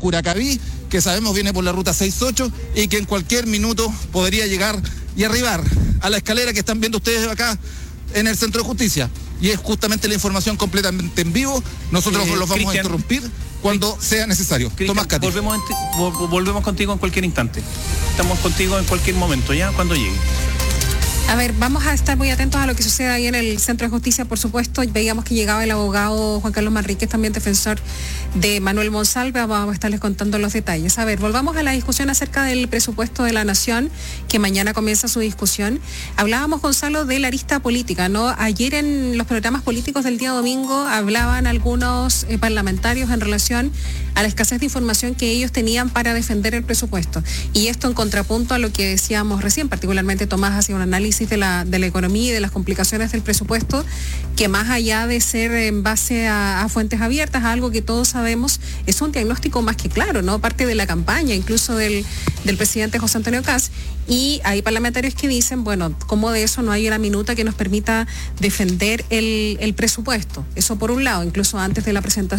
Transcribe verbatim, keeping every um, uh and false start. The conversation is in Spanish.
Curacaví, que sabemos viene por la ruta seis ocho y que en cualquier minuto podría llegar y arribar a la escalera que están viendo ustedes acá en el Centro de Justicia. Y es justamente la información completamente en vivo. Nosotros eh, los vamos Cristian, a interrumpir cuando Cristian, sea necesario. Cristian, Tomás Cati. Volvemos, volvemos contigo en cualquier instante. Estamos contigo en cualquier momento, ya cuando llegue. A ver, vamos a estar muy atentos a lo que sucede ahí en el Centro de Justicia, por supuesto. Veíamos que llegaba el abogado Juan Carlos Manríquez, también defensor de Manuel Monsalve. Vamos a estarles contando los detalles. A ver, volvamos a la discusión acerca del presupuesto de la Nación, que mañana comienza su discusión. Hablábamos, Gonzalo, de la arista política, ¿no? Ayer en los programas políticos del día domingo hablaban algunos eh, parlamentarios en relación a la escasez de información que ellos tenían para defender el presupuesto. Y esto en contrapunto a lo que decíamos recién, particularmente Tomás hacía un análisis de la, de la economía y de las complicaciones del presupuesto, que más allá de ser en base a, a fuentes abiertas, a algo que todos sabemos, es un diagnóstico más que claro, ¿no? Parte de la campaña, incluso del, del presidente José Antonio Kast. Y hay parlamentarios que dicen, bueno, ¿cómo de eso no hay una minuta que nos permita defender el, el presupuesto? Eso por un lado, incluso antes de la presentación